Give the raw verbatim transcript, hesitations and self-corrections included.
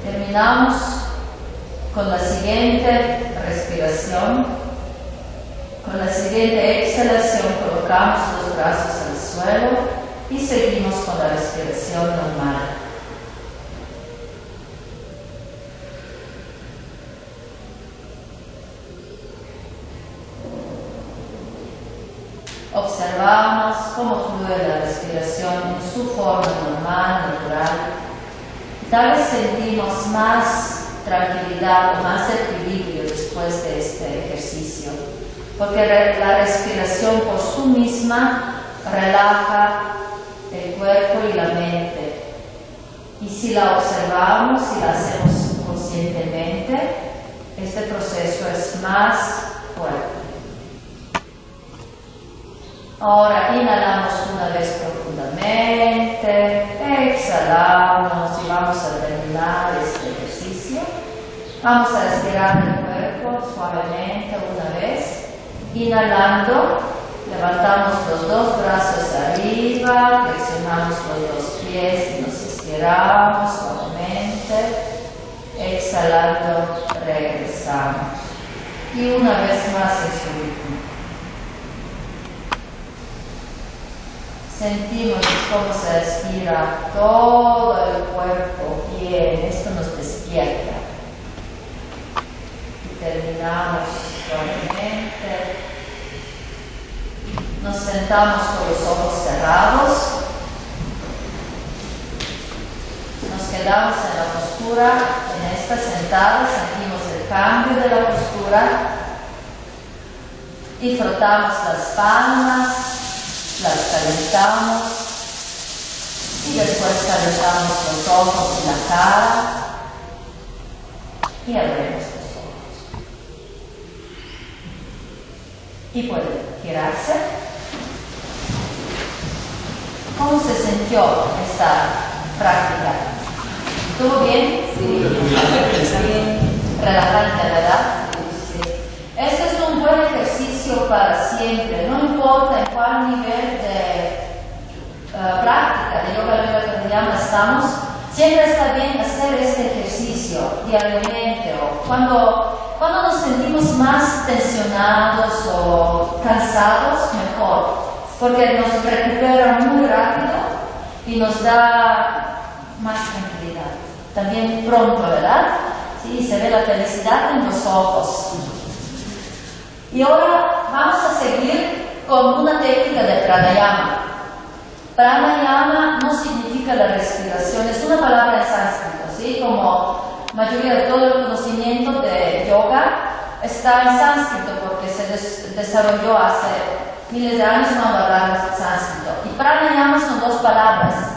Terminamos con la siguiente respiración. Con la siguiente exhalación colocamos los brazos al suelo y seguimos con la respiración normal. Observamos cómo fluye la respiración en su forma normal, natural. Tal vez sentimos más tranquilidad o más equilibrio después de este ejercicio, porque la respiración por sí misma relaja el cuerpo y la mente. Y si la observamos y la hacemos conscientemente, este proceso es más fuerte. Ahora inhalamos una vez profundamente, exhalamos y vamos a terminar este ejercicio. Vamos a estirar el cuerpo suavemente una vez. Inhalando, levantamos los dos brazos arriba, flexionamos los dos pies y nos estiramos suavemente. Exhalando, regresamos. Y una vez más en su ritmo. Sentimos cómo se estira todo el cuerpo bien. Esto nos despierta. Y terminamos suavemente. Nos sentamos con los ojos cerrados. Nos quedamos en la postura. En esta sentada sentimos el cambio de la postura. Y frotamos las palmas. Las calentamos y después calentamos los ojos y la cara y abrimos los ojos. Y puede girarse. ¿Cómo se sintió esta práctica? ¿Estuvo bien? Sí. Sí. Relajante, ¿verdad? Sí. Este es un buen ejercicio para siempre, no importa en cuál nivel de uh, práctica de yoga yoga pranayama estamos, siempre está bien hacer este ejercicio diariamente o cuando, cuando nos sentimos más tensionados o cansados, mejor, porque nos recupera muy rápido y nos da más tranquilidad. También pronto, ¿verdad? Sí, se ve la felicidad en los ojos. Y ahora vamos a seguir con una técnica de pranayama. Pranayama no significa la respiración, es una palabra en sánscrito, ¿sí? Como la mayoría de todo el conocimiento de yoga está en sánscrito porque se des desarrolló hace miles de años cuando hablamos sánscrito. Y pranayama son dos palabras.